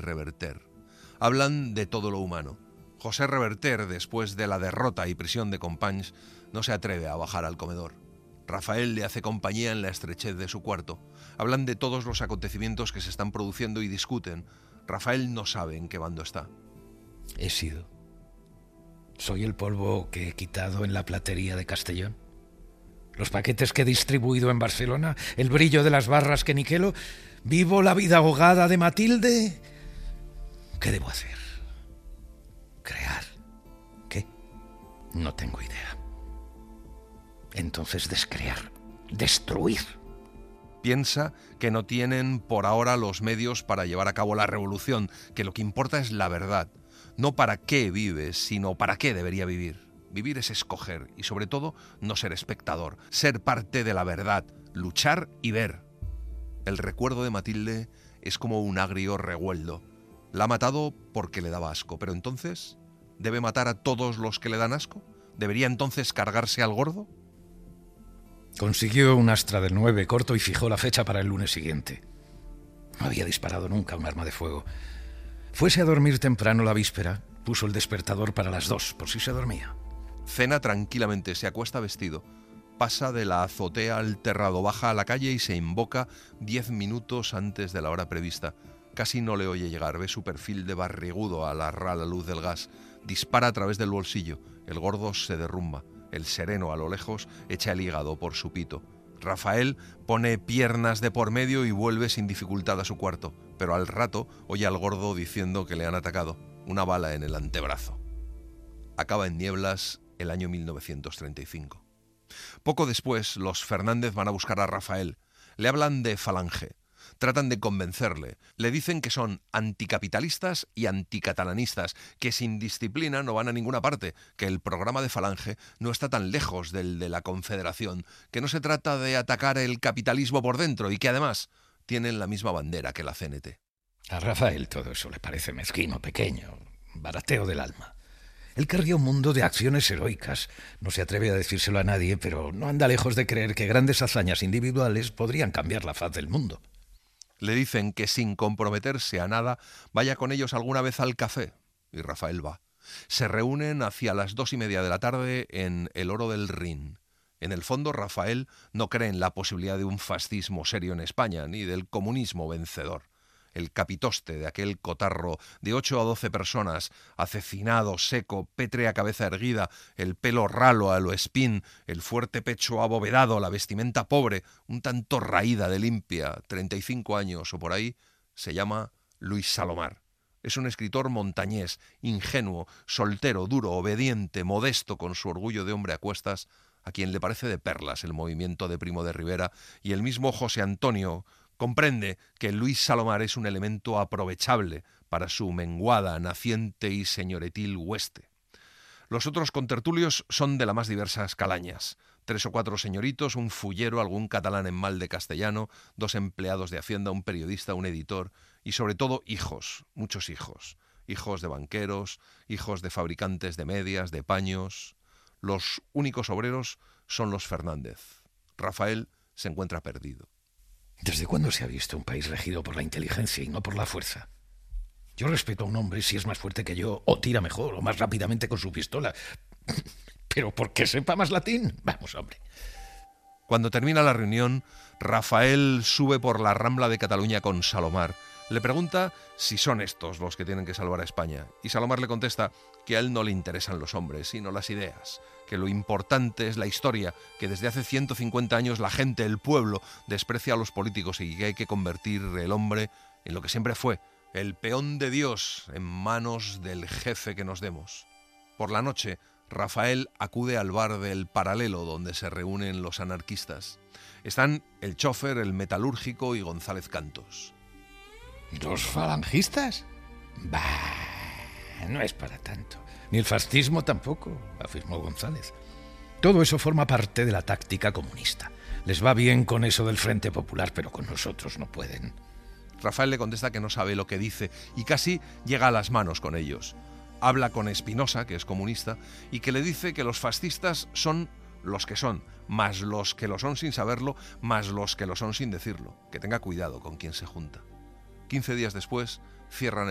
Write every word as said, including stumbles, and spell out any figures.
Reverter. Hablan de todo lo humano. José Reverter, después de la derrota y prisión de Companys, no se atreve a bajar al comedor. Rafael le hace compañía en la estrechez de su cuarto. Hablan de todos los acontecimientos que se están produciendo y discuten. Rafael no sabe en qué bando está. He sido. Soy el polvo que he quitado en la platería de Castellón. Los paquetes que he distribuido en Barcelona, el brillo de las barras que niquelo. Vivo la vida ahogada de Matilde. ¿Qué debo hacer? ¿Crear? ¿Qué? No tengo idea. Entonces descrear, destruir. Piensa que no tienen por ahora los medios para llevar a cabo la revolución, que lo que importa es la verdad. No para qué vives, sino para qué debería vivir. Vivir es escoger y, sobre todo, no ser espectador, ser parte de la verdad, luchar y ver. El recuerdo de Matilde es como un agrio revueldo. La ha matado porque le daba asco, pero entonces, ¿debe matar a todos los que le dan asco? ¿Debería entonces cargarse al gordo? Consiguió un astra del nueve corto y fijó la fecha para el lunes siguiente. No había disparado nunca un arma de fuego. Fuese a dormir temprano la víspera, puso el despertador para las dos, por si se dormía. Cena tranquilamente, se acuesta vestido. Pasa de la azotea al terrado, baja a la calle y se invoca diez minutos antes de la hora prevista. Casi no le oye llegar, ve su perfil de barrigudo a la rala luz del gas. Dispara a través del bolsillo, el gordo se derrumba. El sereno a lo lejos echa el hígado por su pito. Rafael pone piernas de por medio y vuelve sin dificultad a su cuarto, pero al rato oye al gordo diciendo que le han atacado, una bala en el antebrazo. Acaba en nieblas el año mil novecientos treinta y cinco. Poco después, los Fernández van a buscar a Rafael. Le hablan de Falange. Tratan de convencerle. Le dicen que son anticapitalistas y anticatalanistas, que sin disciplina no van a ninguna parte, que el programa de Falange no está tan lejos del de la Confederación, que no se trata de atacar el capitalismo por dentro y que además tienen la misma bandera que la C N T. A Rafael todo eso le parece mezquino, pequeño, barateo del alma. Él querría un mundo de acciones heroicas. No se atreve a decírselo a nadie, pero no anda lejos de creer que grandes hazañas individuales podrían cambiar la faz del mundo. Le dicen que sin comprometerse a nada vaya con ellos alguna vez al café, y Rafael va. Se reúnen hacia las dos y media de la tarde en el Oro del Rin. En el fondo, Rafael no cree en la posibilidad de un fascismo serio en España, ni del comunismo vencedor. El capitoste de aquel cotarro de ocho a doce personas, acecinado, seco, pétrea cabeza erguida, el pelo ralo a lo espín, el fuerte pecho abovedado, la vestimenta pobre, un tanto raída de limpia, treinta y cinco años o por ahí, se llama Luis Salomar. Es un escritor montañés, ingenuo, soltero, duro, obediente, modesto con su orgullo de hombre a cuestas, a quien le parece de perlas el movimiento de Primo de Rivera, y el mismo José Antonio comprende que Luis Salomar es un elemento aprovechable para su menguada, naciente y señoretil hueste. Los otros contertulios son de las más diversas calañas. Tres o cuatro señoritos, un fullero, algún catalán en mal de castellano, dos empleados de Hacienda, un periodista, un editor y sobre todo hijos, muchos hijos. Hijos de banqueros, hijos de fabricantes de medias, de paños. Los únicos obreros son los Fernández. Rafael se encuentra perdido. ¿Desde cuándo se ha visto un país regido por la inteligencia y no por la fuerza? Yo respeto a un hombre si es más fuerte que yo, o tira mejor, o más rápidamente con su pistola. Pero porque sepa más latín. Vamos, hombre. Cuando termina la reunión, Rafael sube por la Rambla de Cataluña con Salomar. Le pregunta si son estos los que tienen que salvar a España. Y Salomar le contesta que a él no le interesan los hombres, sino las ideas. Que lo importante es la historia, que desde hace ciento cincuenta años la gente, el pueblo, desprecia a los políticos y que hay que convertir el hombre en lo que siempre fue, el peón de Dios en manos del jefe que nos demos. Por la noche, Rafael acude al bar del Paralelo, donde se reúnen los anarquistas. Están el chofer, el metalúrgico y González Cantos. ¿Dos falangistas? Bah, no es para tanto. Ni el fascismo tampoco, afirmó González. Todo eso forma parte de la táctica comunista. Les va bien con eso del Frente Popular, pero con nosotros no pueden. Rafael le contesta que no sabe lo que dice y casi llega a las manos con ellos. Habla con Espinosa, que es comunista, y que le dice que los fascistas son los que son, más los que lo son sin saberlo, más los que lo son sin decirlo. Que tenga cuidado con quien se junta. Quince días después, cierran